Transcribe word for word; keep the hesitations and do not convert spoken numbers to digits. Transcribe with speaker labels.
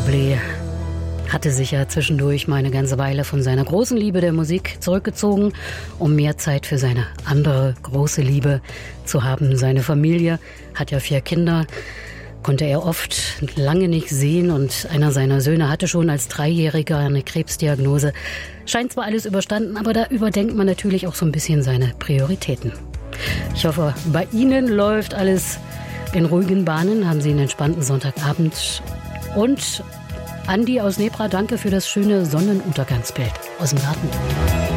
Speaker 1: Bublé hatte sich ja zwischendurch mal eine ganze Weile von seiner großen Liebe der Musik zurückgezogen, um mehr Zeit für seine andere große Liebe zu haben. Seine Familie hat ja vier Kinder, konnte er oft lange nicht sehen und einer seiner Söhne hatte schon als Dreijähriger eine Krebsdiagnose. Scheint zwar alles überstanden, aber da überdenkt man natürlich auch so ein bisschen seine Prioritäten. Ich hoffe, bei Ihnen läuft alles in ruhigen Bahnen, haben Sie einen entspannten Sonntagabend. Und Andi aus Nebra, danke für das schöne Sonnenuntergangsbild aus dem Garten.